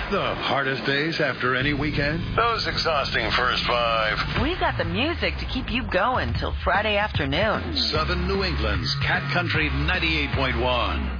The hardest days after any weekend? Those exhausting first 5. We've got the music to keep you going till Friday afternoon. Southern New England's Cat Country 98.1.